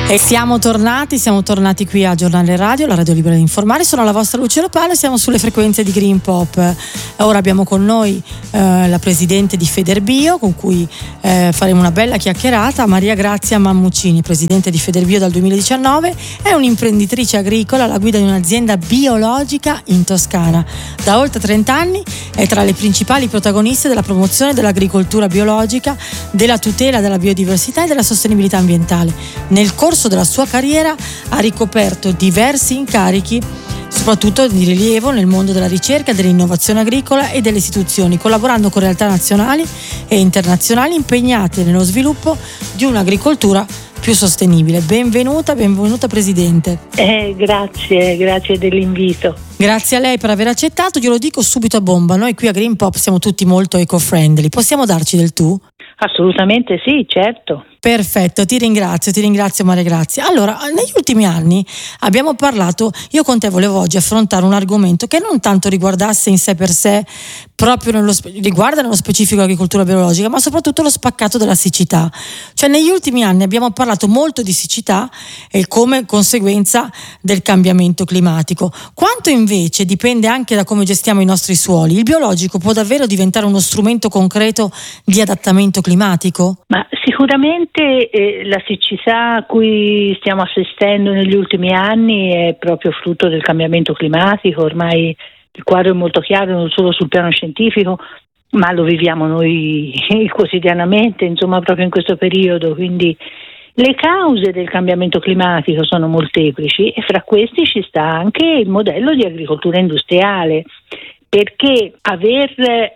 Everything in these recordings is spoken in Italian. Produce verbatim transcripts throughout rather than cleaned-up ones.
E siamo tornati, siamo tornati qui a Giornale Radio, la radio libera di informare. Sono la vostra Lucia Lopale, siamo sulle frequenze di Green Pop. Ora abbiamo con noi eh, la presidente di Federbio, con cui eh, faremo una bella chiacchierata. Maria Grazia Mammuccini, presidente di Federbio dal duemiladiciannove, è un'imprenditrice agricola alla guida di un'azienda biologica in Toscana. Da oltre trenta anni è tra le principali protagoniste della promozione dell'agricoltura biologica, della tutela della biodiversità e della sostenibilità ambientale. Nel corso della sua carriera ha ricoperto diversi incarichi, soprattutto di rilievo nel mondo della ricerca, dell'innovazione agricola e delle istituzioni, collaborando con realtà nazionali e internazionali impegnate nello sviluppo di un'agricoltura più sostenibile. Benvenuta, benvenuta Presidente. Eh, grazie, grazie dell'invito. Grazie a lei per aver accettato. Io lo dico subito a bomba, noi qui a Green Pop siamo tutti molto eco-friendly. Possiamo darci del tu? Assolutamente sì, certo. Perfetto, ti ringrazio, ti ringrazio Maria Grazia. Allora, negli ultimi anni abbiamo parlato, io con te volevo oggi affrontare un argomento che non tanto riguardasse in sé per sé, proprio nello, riguarda nello specifico l'agricoltura biologica, ma soprattutto lo spaccato della siccità. Cioè negli ultimi anni abbiamo parlato molto di siccità e come conseguenza del cambiamento climatico. Quanto invece dipende anche da come gestiamo i nostri suoli. Il biologico può davvero diventare uno strumento concreto di adattamento climatico? Ma sicuramente eh, la siccità a cui stiamo assistendo negli ultimi anni è proprio frutto del cambiamento climatico. Ormai il quadro è molto chiaro non solo sul piano scientifico, ma lo viviamo noi quotidianamente, insomma, proprio in questo periodo. Quindi le cause del cambiamento climatico sono molteplici e fra questi ci sta anche il modello di agricoltura industriale, perché aver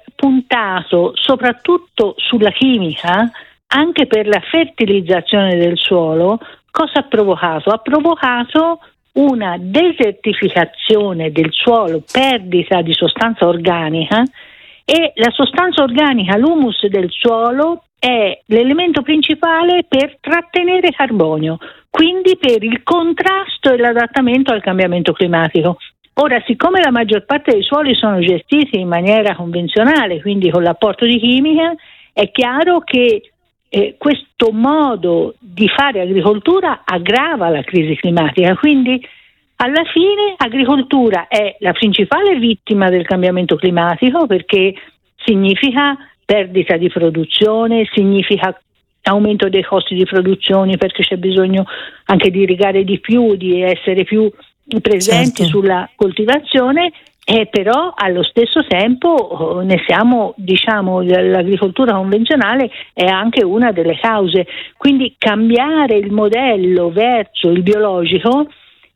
puntato soprattutto sulla chimica anche per la fertilizzazione del suolo, cosa ha provocato? Ha provocato una desertificazione del suolo, perdita di sostanza organica, e la sostanza organica, l'humus del suolo, è l'elemento principale per trattenere carbonio, quindi per il contrasto e l'adattamento al cambiamento climatico. Ora, siccome la maggior parte dei suoli sono gestiti in maniera convenzionale, quindi con l'apporto di chimica, è chiaro che eh, questo modo di fare agricoltura aggrava la crisi climatica. Quindi, alla fine, agricoltura è la principale vittima del cambiamento climatico, perché significa perdita di produzione, significa aumento dei costi di produzione, perché c'è bisogno anche di irrigare di più, di essere più presenti certo. sulla coltivazione, e però allo stesso tempo ne siamo, diciamo, l'agricoltura convenzionale è anche una delle cause. Quindi cambiare il modello verso il biologico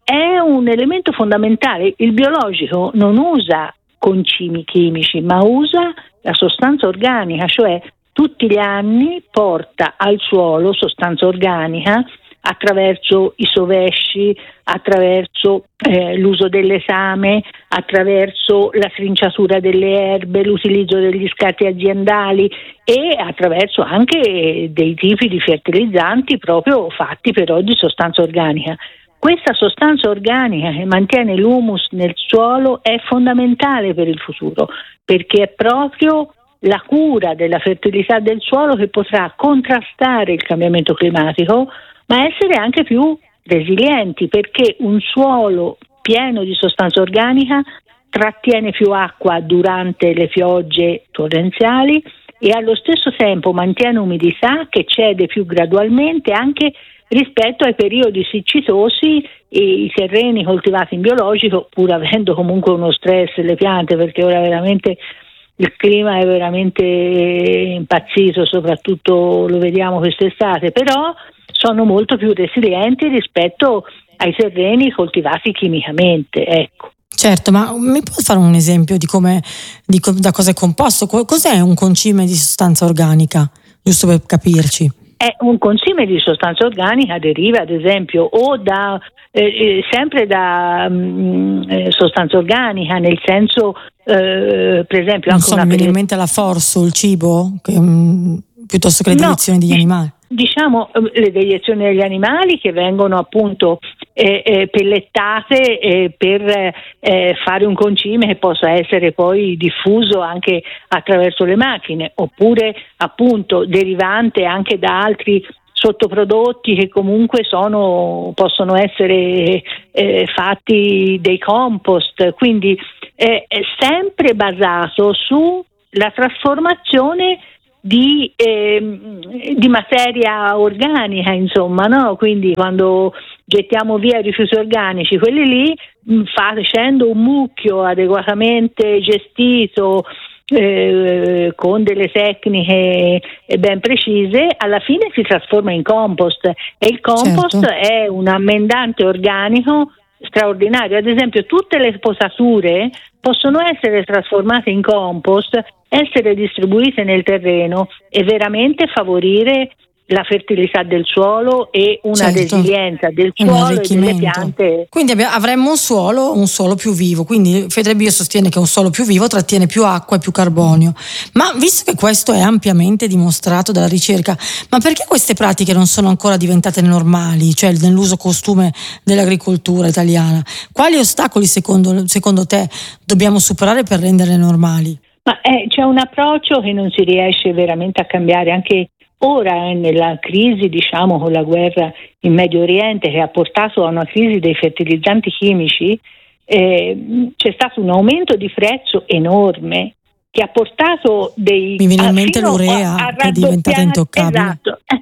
è un elemento fondamentale. Il biologico non usa concimi chimici, ma usa la sostanza organica, cioè tutti gli anni porta al suolo sostanza organica attraverso i sovesci, attraverso eh, l'uso del lesame, attraverso la trinciatura delle erbe, l'utilizzo degli scarti aziendali e attraverso anche dei tipi di fertilizzanti proprio fatti però di sostanza organica. Questa sostanza organica che mantiene l'humus nel suolo è fondamentale per il futuro, perché è proprio la cura della fertilità del suolo che potrà contrastare il cambiamento climatico, ma essere anche più resilienti, perché un suolo pieno di sostanza organica trattiene più acqua durante le piogge torrenziali e allo stesso tempo mantiene umidità che cede più gradualmente anche rispetto ai periodi siccitosi. E i terreni coltivati in biologico, pur avendo comunque uno stress le piante, perché ora veramente il clima è veramente impazzito, soprattutto lo vediamo quest'estate, però sono molto più resilienti rispetto ai terreni coltivati chimicamente, ecco. Certo, ma mi può fare un esempio di come, di co- da cosa è composto? Cos'è un concime di sostanza organica? Giusto per capirci. È un concime di sostanza organica deriva ad esempio o da eh, sempre da mh, sostanza organica, nel senso eh, per esempio non anche so, una mi viene in mente la forso, il cibo, che, mh, piuttosto che le deiezioni no, degli animali. Diciamo le deiezioni degli animali che vengono appunto eh, eh, pellettate eh, per eh, fare un concime che possa essere poi diffuso anche attraverso le macchine, oppure appunto derivante anche da altri sottoprodotti che comunque sono, possono essere eh, fatti dei compost, quindi eh, è sempre basato sulla trasformazione di, eh, di materia organica, insomma, no? Quindi quando gettiamo via i rifiuti organici, quelli lì, facendo un mucchio adeguatamente gestito, Eh, con delle tecniche ben precise, alla fine si trasforma in compost, e il compost certo. è un ammendante organico straordinario. Ad esempio, tutte le posature possono essere trasformate in compost, essere distribuite nel terreno e veramente favorire la fertilità del suolo e una certo. resilienza del suolo e delle piante. Quindi abbiamo, avremmo un suolo, un suolo più vivo. Quindi Federbio sostiene che un suolo più vivo trattiene più acqua e più carbonio. Ma visto che questo è ampiamente dimostrato dalla ricerca, ma perché queste pratiche non sono ancora diventate normali, cioè nell'uso costume dell'agricoltura italiana? Quali ostacoli secondo, secondo te dobbiamo superare per renderle normali? Ma eh, c'è un approccio che non si riesce veramente a cambiare, anche ora, eh, nella crisi, diciamo, con la guerra in Medio Oriente, che ha portato a una crisi dei fertilizzanti chimici, eh, c'è stato un aumento di prezzo enorme che ha portato dei... Mi viene in mente l'urea, a, a che è diventata intoccabile. Esatto. Eh,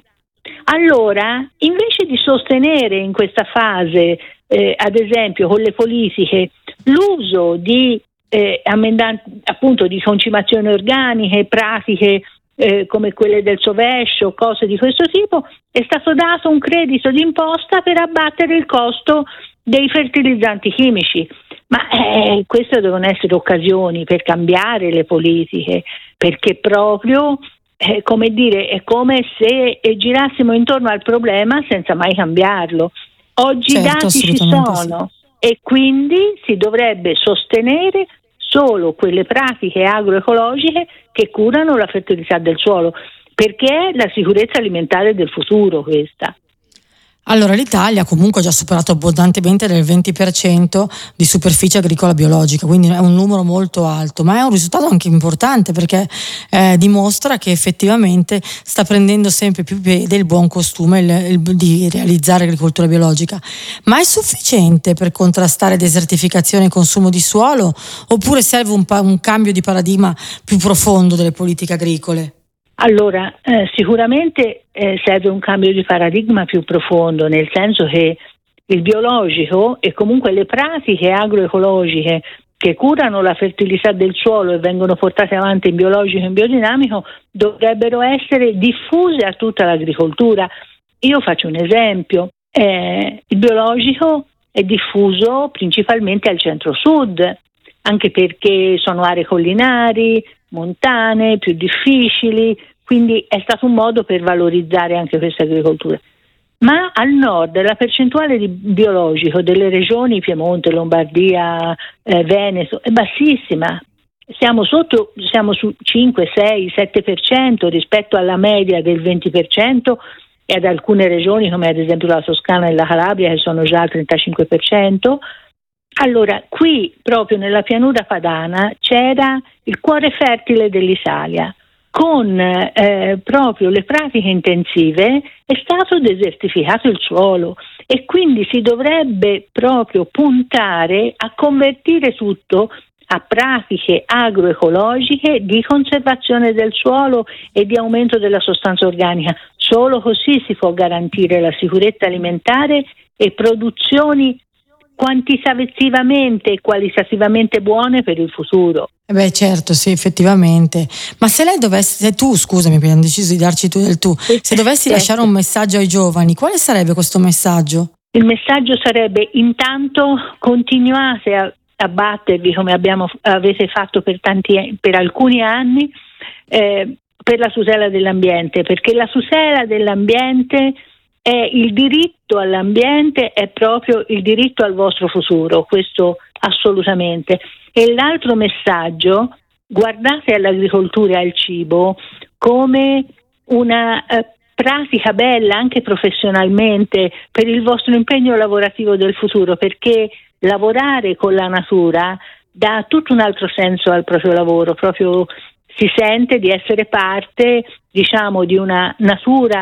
allora, invece di sostenere in questa fase, eh, ad esempio con le politiche, l'uso di eh, amendanti, appunto, di concimazioni organiche, pratiche Eh, come quelle del sovescio, cose di questo tipo, è stato dato un credito d'imposta per abbattere il costo dei fertilizzanti chimici. Ma eh, queste devono essere occasioni per cambiare le politiche, perché proprio eh, come dire, è come se eh, girassimo intorno al problema senza mai cambiarlo. Oggi certo, i dati ci sono, sì. E quindi si dovrebbe sostenere solo quelle pratiche agroecologiche che curano la fertilità del suolo, perché è la sicurezza alimentare del futuro questa. Allora, l'Italia comunque ha già superato abbondantemente del venti per cento di superficie agricola biologica, quindi è un numero molto alto, ma è un risultato anche importante perché eh, dimostra che effettivamente sta prendendo sempre più piede il buon costume il, il, di realizzare agricoltura biologica. Ma è sufficiente per contrastare desertificazione e consumo di suolo, oppure serve un, un cambio di paradigma più profondo delle politiche agricole? Allora, eh, sicuramente eh, serve un cambio di paradigma più profondo, nel senso che il biologico e comunque le pratiche agroecologiche che curano la fertilità del suolo e vengono portate avanti in biologico e in biodinamico dovrebbero essere diffuse a tutta l'agricoltura. Io faccio un esempio, eh, il biologico è diffuso principalmente al centro-sud, anche perché sono aree collinari, montane, più difficili, quindi è stato un modo per valorizzare anche questa agricoltura. Ma al nord la percentuale di biologico delle regioni Piemonte, Lombardia, eh, Veneto è bassissima. Siamo sotto, siamo su cinque, sei, sette per cento rispetto alla media del venti per cento e ad alcune regioni come ad esempio la Toscana e la Calabria che sono già al trentacinque per cento. Allora, qui proprio nella pianura padana c'era il cuore fertile dell'Italia. Con eh, proprio le pratiche intensive è stato desertificato il suolo e quindi si dovrebbe proprio puntare a convertire tutto a pratiche agroecologiche di conservazione del suolo e di aumento della sostanza organica. Solo così si può garantire la sicurezza alimentare e produzioni quantitativamente e qualitativamente buone per il futuro. Eh beh, certo, sì, effettivamente. Ma se lei dovesse, se tu, scusami, abbiamo deciso di darci tu del tu, se dovessi certo. lasciare un messaggio ai giovani, quale sarebbe questo messaggio? Il messaggio sarebbe: intanto continuate a, a battervi come abbiamo, avete fatto per tanti, per alcuni anni, eh, per la tutela dell'ambiente, perché la tutela dell'ambiente è il diritto all'ambiente, è proprio il diritto al vostro futuro, questo assolutamente. E l'altro messaggio: guardate all'agricoltura e al cibo come una eh, pratica bella anche professionalmente per il vostro impegno lavorativo del futuro, perché lavorare con la natura dà tutto un altro senso al proprio lavoro, proprio si sente di essere parte, diciamo, di una natura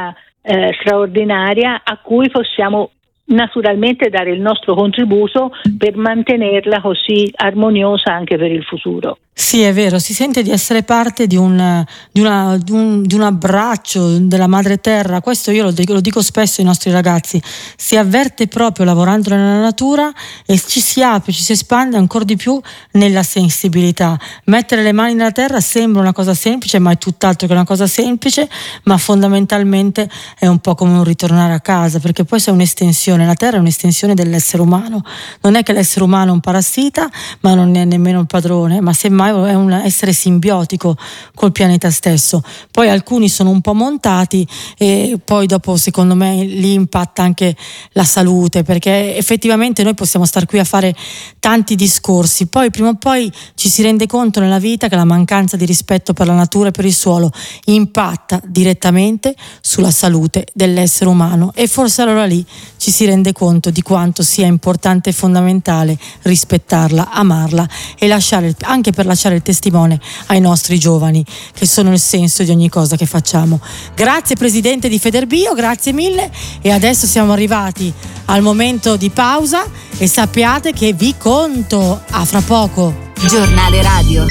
eh, straordinaria a cui possiamo naturalmente dare il nostro contributo per mantenerla così armoniosa anche per il futuro. Sì, è vero, si sente di essere parte di un, di una, di un, di un abbraccio della madre terra. Questo io lo dico, lo dico spesso ai nostri ragazzi, si avverte proprio lavorando nella natura e ci si apre, ci si espande ancora di più nella sensibilità. Mettere le mani nella terra sembra una cosa semplice, ma è tutt'altro che una cosa semplice, ma fondamentalmente è un po' come un ritornare a casa, perché poi sei un'estensione, la terra è un'estensione dell'essere umano. Non è che l'essere umano è un parassita, ma non è nemmeno il padrone, ma semmai è un essere simbiotico col pianeta stesso. Poi alcuni sono un po' montati e poi dopo secondo me lì impatta anche la salute, perché effettivamente noi possiamo star qui a fare tanti discorsi, poi prima o poi ci si rende conto nella vita che la mancanza di rispetto per la natura e per il suolo impatta direttamente sulla salute dell'essere umano, e forse allora lì ci si rende conto di quanto sia importante e fondamentale rispettarla, amarla e lasciare, anche per lasciare il testimone ai nostri giovani, che sono il senso di ogni cosa che facciamo. Grazie Presidente di Federbio, grazie mille, e adesso siamo arrivati al momento di pausa e sappiate che vi conto. A fra poco. Giornale radio.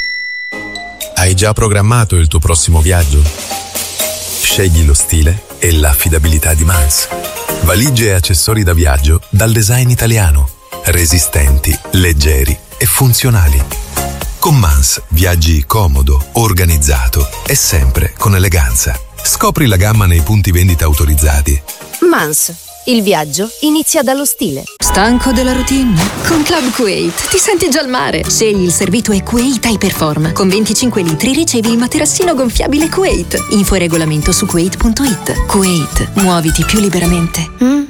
Hai già programmato il tuo prossimo viaggio? Scegli lo stile e l'affidabilità di Mans. Valigie e accessori da viaggio dal design italiano, resistenti, leggeri e funzionali. Con Mans viaggi comodo, organizzato e sempre con eleganza. Scopri la gamma nei punti vendita autorizzati. Mans, il viaggio inizia dallo stile. Stanco della routine? Con Club Kuwait ti senti già al mare. Scegli il servito Kuwait Hyperform. Con venticinque litri ricevi il materassino gonfiabile Kuwait. Info e regolamento su kuwait punto it. Kuwait, muoviti più liberamente.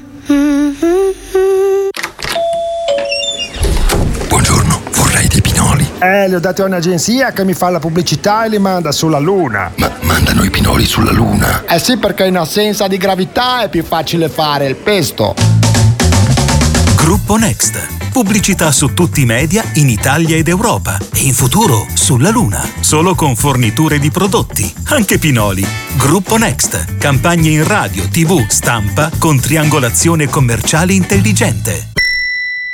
Buongiorno, vorrei dei pinoli. Eh, li ho dati a un'agenzia che mi fa la pubblicità e li manda sulla Luna. Ma mandano i pinoli sulla Luna? Eh sì, perché in assenza di gravità è più facile fare il pesto. Gruppo Next. Pubblicità su tutti i media in Italia ed Europa e in futuro sulla Luna. Solo con forniture di prodotti, anche pinoli. Gruppo Next. Campagne in radio, tivù, stampa con triangolazione commerciale intelligente.